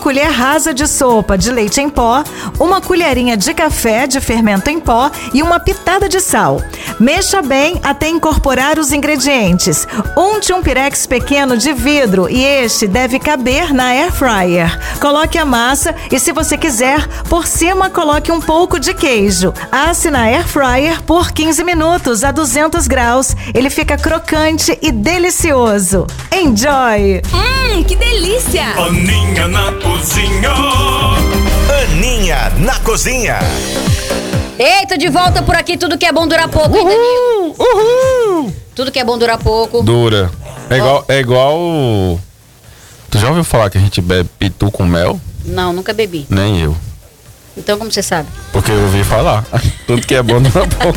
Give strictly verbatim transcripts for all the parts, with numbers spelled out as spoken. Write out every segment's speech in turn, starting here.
colher rasa de sopa de leite em pó, uma colherinha de café de fermento em pó e uma pitada de sal. Mexa bem até incorporar os ingredientes. Unte um pirex pequeno de vidro e este deve caber na air fryer. Coloque a massa e, se você quiser, por cima coloque um pouco de queijo. Asse na air fryer por quinze minutos a duzentos graus. Ele fica crocante e delicioso. Enjoy! Hum, que delícia! Aninha na cozinha. Aninha na cozinha. Eita, de volta por aqui, tudo que é bom dura pouco, hein, Danilo? Uhul! Tudo que é bom dura pouco. Dura. É igual, é igual... Tu já ouviu falar que a gente bebe pitu com mel? Não, nunca bebi. Nem eu. Então como você sabe? Porque eu ouvi falar. Tudo que é bom dura pouco.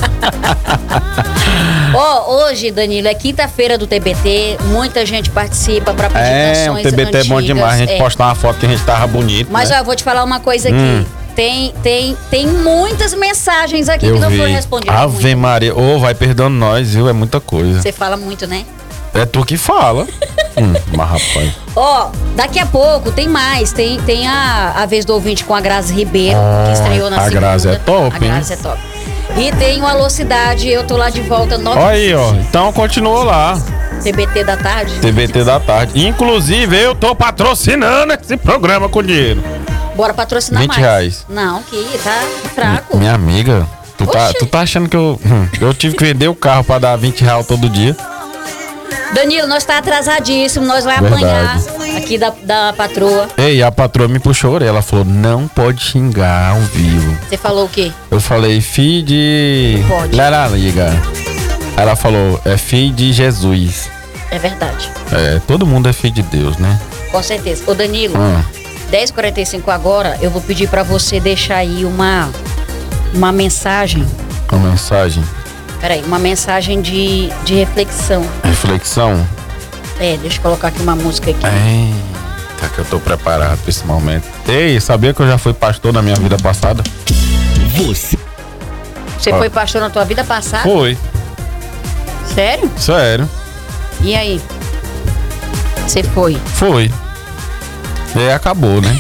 Ó, oh, hoje, Danilo, é quinta-feira do T B T. Muita gente participa pra pedir É, canções o T B T antigas. é bom demais. A gente é. postar uma foto que a gente tava bonito, Mas né? ó, eu vou te falar uma coisa aqui. Hum. Tem, tem, tem muitas mensagens aqui Eu que não vi. foram respondidas. Ave muito. Maria. Ô, vai perdoando nós, viu? É muita coisa. Você fala muito, né? É tu que fala. hum, mas rapaz. Ó, daqui a pouco tem mais. Tem, tem a, a vez do ouvinte com a Grazi Ribeiro, Oh, que estreou na a segunda. Grazi é top, A Grazi hein? é top. E tem o Alô Cidade, eu tô lá de volta. nove Olha aí, ó. Então continuou lá. T B T da tarde. T B T da tarde. Inclusive, eu tô patrocinando esse programa com dinheiro. Bora patrocinar vinte mais. reais. Não, que tá fraco. Minha amiga, tu tá, Oxi. tu tá achando que eu. hum, Eu tive que vender o carro pra dar vinte reais todo dia. Danilo, nós tá atrasadíssimo, nós vai Verdade. apanhar aqui da, da patroa. Ei, a patroa me puxou a orelha. Ela falou: não pode xingar ao vivo. Você falou o quê? Eu falei: filho de. Pode. Laraliga. Ela falou: é filho de Jesus. É verdade. É, todo mundo é filho de Deus, né? Com certeza. Ô Danilo, Hum. dez e quarenta e cinco agora, eu vou pedir pra você deixar aí uma, uma mensagem. Uma mensagem. Peraí, uma mensagem de, de reflexão. Reflexão. É, deixa eu colocar aqui uma música aqui. Eita, que eu tô preparado pra esse momento. Ei, sabia que eu já fui pastor na minha vida passada? Você. Você Ó. foi pastor na tua vida passada? Foi, Sério? sério. E aí? Você foi? Foi. E aí acabou, né?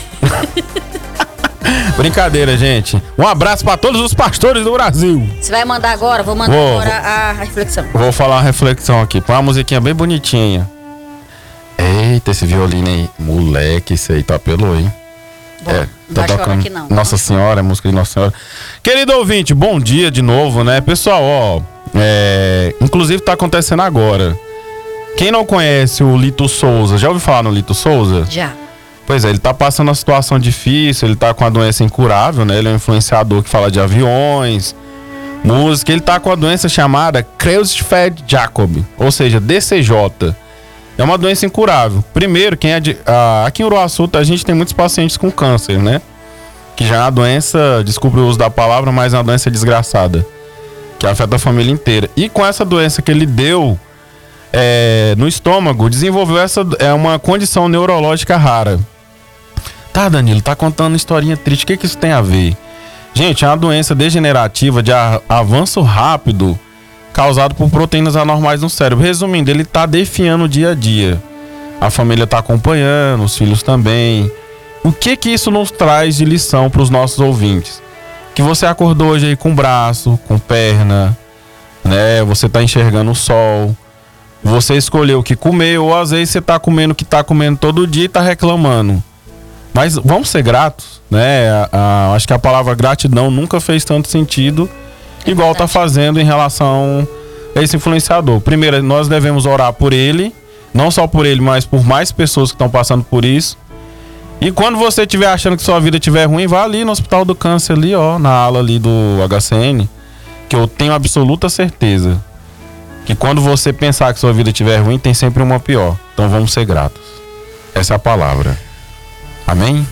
Brincadeira, gente. Um abraço pra todos os pastores do Brasil. Você vai mandar agora? Vou mandar Vou, agora a reflexão. Vou falar uma reflexão aqui. Põe uma musiquinha bem bonitinha. Eita, esse violino aí. Moleque, esse aí tá apelou, hein? Bom, não vai chorar aqui não. Nossa Senhora, é música de Nossa Senhora. Querido ouvinte, bom dia de novo, né? Pessoal, ó, é, inclusive tá acontecendo agora. Quem não conhece o Lito Souza, já ouviu falar no Lito Souza? Já. Pois é, ele tá passando uma situação difícil, ele tá com a doença incurável, né? Ele é um influenciador que fala de aviões, música. Ele tá com a doença chamada Creutzfeldt-Jakob, ou seja, D C J. É uma doença incurável. Primeiro, quem é de, ah, aqui em Uruaçu a gente tem muitos pacientes com câncer, né? Que já é uma doença, desculpe o uso da palavra, mas é uma doença desgraçada, que afeta a família inteira. E com essa doença que ele deu é, no estômago, desenvolveu essa, é uma condição neurológica rara. Tá, Danilo, tá contando uma historinha triste. O que que isso tem a ver? Gente, é uma doença degenerativa de a- avanço rápido causado por proteínas anormais no cérebro. Resumindo, ele tá definhando dia a dia. A família tá acompanhando, os filhos também. O que que isso nos traz de lição para os nossos ouvintes? Que você acordou hoje aí com braço, com perna, né? Você tá enxergando o sol. Você escolheu o que comer, ou às vezes você tá comendo o que tá comendo todo dia e tá reclamando. Mas vamos ser gratos, né? A- a- acho que a palavra gratidão nunca fez tanto sentido igual tá fazendo em relação a esse influenciador. Primeiro, nós devemos orar por ele, não só por ele, mas por mais pessoas que estão passando por isso. E quando você estiver achando que sua vida estiver ruim, vá ali no Hospital do Câncer, ali, ó, na ala ali do H C N, que eu tenho absoluta certeza que quando você pensar que sua vida estiver ruim, tem sempre uma pior. Então vamos ser gratos. Essa é a palavra. Amém?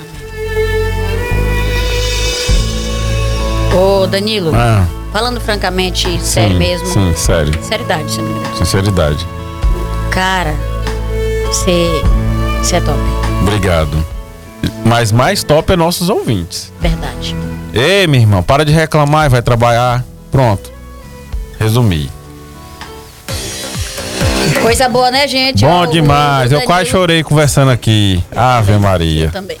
Ô, Danilo, Ah, falando francamente, sério sim, mesmo. Sim, sério. Seriedade, seriedade. Sinceridade. Cara, você você é top. Obrigado. Mas mais top é nossos ouvintes. Verdade. Ei, minha irmã, para de reclamar e vai trabalhar. Pronto. Resumi. Coisa boa, né, gente? Bom Ó, o- demais. o Eu quase Danilo- chorei conversando aqui. Ave Maria. Eu também.